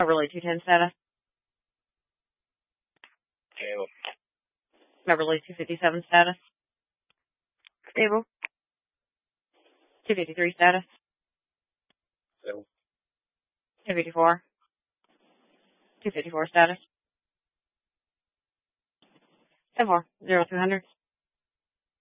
Beverly 210 status. Stable. Beverly 257 status. Stable. 253 status. Stable. 254. 254 status. 10-4. 0200.